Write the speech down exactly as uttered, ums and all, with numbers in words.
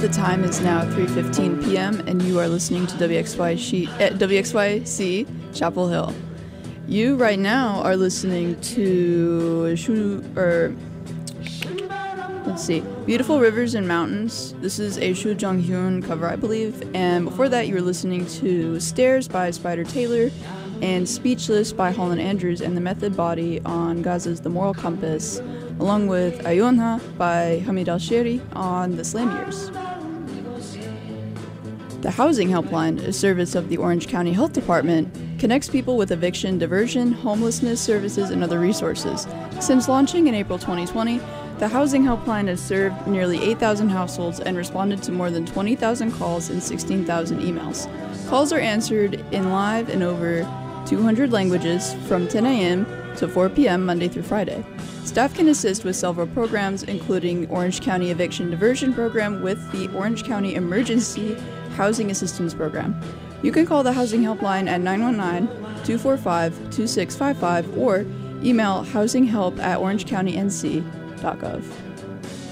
The time is now three fifteen p m and you are listening to W X Y C, eh, W X Y C Chapel Hill. You right now are listening to Shu, or let's see, Beautiful Rivers and Mountains. This is a Shu Jong-hyun cover, I believe. And before that, you were listening to Stairs by Spider Taylor and Speechless by Holland Andrews and the Method Body on Gaza's The Moral Compass, along with Ayonha by Hamid Al-Sheri on The Slam Years. The Housing Helpline, a service of the Orange County Health Department, connects people with eviction, diversion, homelessness services, and other resources. Since launching in April twenty twenty, the Housing Helpline has served nearly eight thousand households and responded to more than twenty thousand calls and sixteen thousand emails. Calls are answered in live in over two hundred languages from ten a m to four p m Monday through Friday. Staff can assist with several programs, including Orange County Eviction Diversion Program with the Orange County Emergency Housing Assistance Program. You can call the Housing Helpline at nine one nine, two four five, two six five five or email housinghelp at orange county n c dot gov.